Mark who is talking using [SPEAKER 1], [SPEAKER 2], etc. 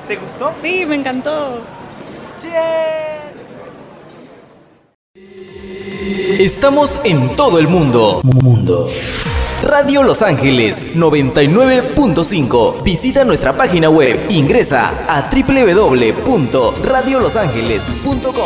[SPEAKER 1] ¿Te gustó?
[SPEAKER 2] Sí, me encantó.
[SPEAKER 1] ¡Yeah!
[SPEAKER 3] Estamos en todo el mundo. Radio Los Ángeles 99.5. Visita nuestra página web. Ingresa a www.radiolosangeles.com.